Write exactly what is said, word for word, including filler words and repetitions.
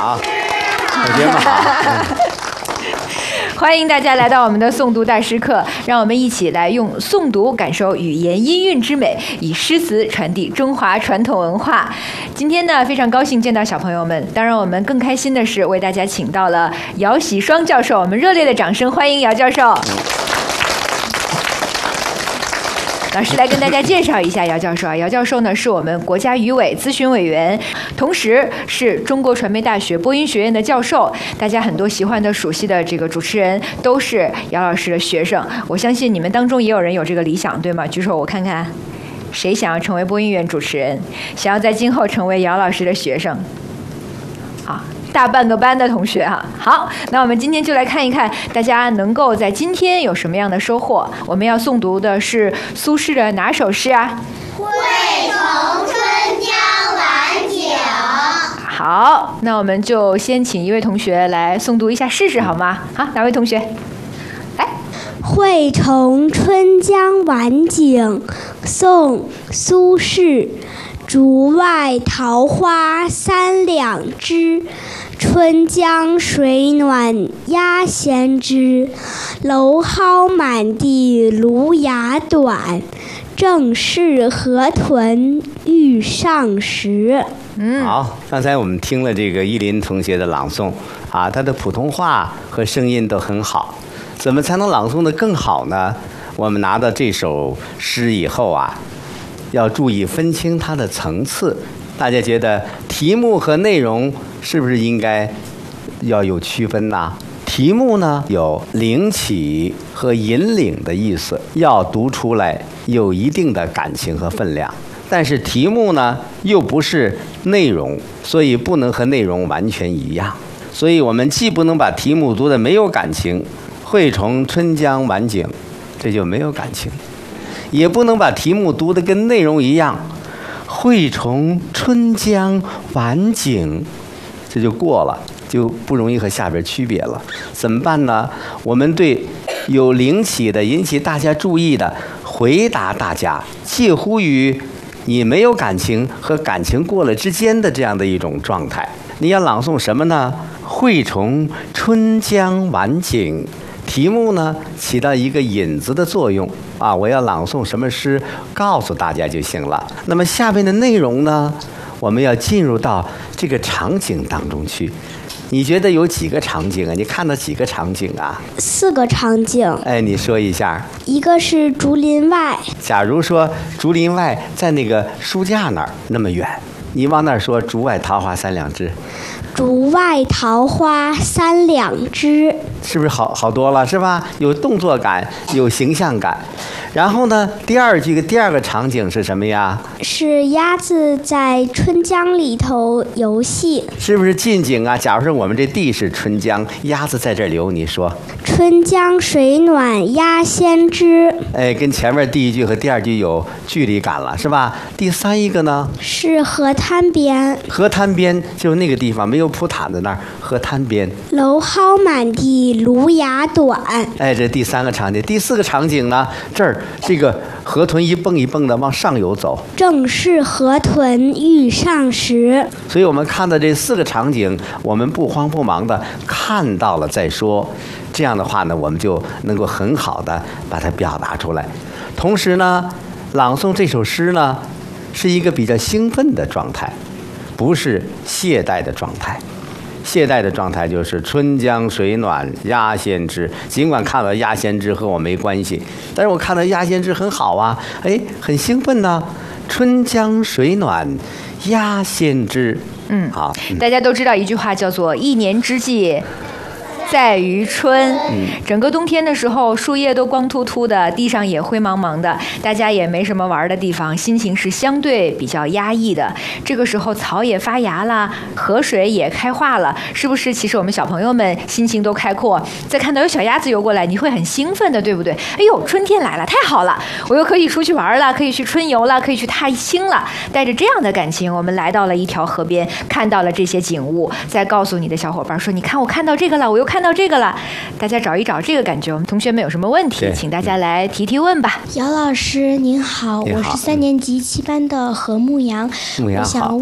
好，同学们好。 欢迎大家来到我们的诵读大师课，让我们一起来用诵读感受语言音韵之美，以诗词传递中华传统文化。今天呢，非常高兴见到小朋友们，当然我们更开心的是为大家请到了姚喜双教授，我们热烈的掌声欢迎姚教授。老师来跟大家介绍一下姚教授啊，姚教授呢是我们国家语委咨询委员，同时是中国传媒大学播音学院的教授。大家很多喜欢的、熟悉的这个主持人都是姚老师的学生。我相信你们当中也有人有这个理想，对吗？举手我看看，谁想要成为播音员主持人？想要在今后成为姚老师的学生？啊。大半个班的同学哈，好，那我们今天就来看一看大家能够在今天有什么样的收获。我们要诵读的是苏轼的哪首诗啊？ 惠从春江晚景。 好，那我们就先请一位同学来诵读一下试试好吗？好，哪位同学？来。 惠从春江晚景，宋·苏轼。竹外桃花三两枝，春江水暖鸭先知。蒌蒿满地芦芽短，正是河豚欲上时。 嗯，好，刚才我们听了这个依林同学的朗诵啊，他的普通话和声音都很好。怎么才能朗诵得更好呢？我们拿到这首诗以后啊，要注意分清它的层次。大家觉得题目和内容是不是应该要有区分呢？题目呢有领起和引领的意思，要读出来有一定的感情和分量。但是题目呢又不是内容，所以不能和内容完全一样。所以我们既不能把题目读得没有感情，惠从春江晚景，这就没有感情。也不能把题目读得跟内容一样，惠从春江晚景，这就过了，就不容易和下边区别了。怎么办呢？我们对有领起的、引起大家注意的，回答大家，介乎于你没有感情和感情过了之间的这样的一种状态。你要朗诵什么呢？惠从春江晚景。题目呢起到一个引子的作用啊，我要朗诵什么诗告诉大家就行了。那么下面的内容呢，我们要进入到这个场景当中去。你觉得有几个场景啊？你看到几个场景啊？ 四个场景。 哎，你说一下。 一个是竹林外。 假如说竹林外在那个书架那儿那么远，你往那儿说竹外桃花三两枝。 竹外桃花三两枝， 是不是好好多了？是吧？有动作感，有形象感。然后呢，第二句第二个场景是什么呀？ 是鸭子在春江里头游戏。 是不是近景啊？假如说我们这地是春江，鸭子在这儿游，你说春江水暖鸭先知。 哎，跟前面第一句和第二句有距离感了，是吧？第三一个呢？ 是河滩边。 河滩边就是那个地方，没有铺毯子那儿，河滩边。 蒌蒿满地芦芽短。 哎，这第三个场景。第四个场景呢？这儿这个河豚一蹦一蹦的往上游走， 正是河豚欲上时。 所以我们看到这四个场景，我们不慌不忙的看到了再说，这样的话呢，我们就能够很好的把它表达出来。同时呢，朗诵这首诗呢，是一个比较兴奋的状态，不是懈怠的状态。懈怠的状态就是春江水暖鸭先知，尽管看到鸭先知和我没关系，但是我看到鸭先知很好啊，哎，很兴奋呢、啊。春江水暖鸭先知， 嗯， 好， 嗯、大家都知道一句话叫做一年之计在于春。整个冬天的时候，树叶都光秃秃的，地上也灰茫茫的，大家也没什么玩的地方，心情是相对比较压抑的。这个时候草也发芽了，河水也开化了，是不是其实我们小朋友们心情都开阔，再看到有小鸭子游过来，你会很兴奋的，对不对？哎呦，春天来了，太好了，我又可以出去玩了，可以去春游了，可以去踏青了。带着这样的感情，我们来到了一条河边，看到了这些景物，再告诉你的小伙伴说，你看我看到这个了，我又看到这个了。大家找一找这个感觉，我们同学们有什么问题，请大家来提提问吧。 姚老师您好， 您好， 我是三年级七班的何牧阳， 牧阳好。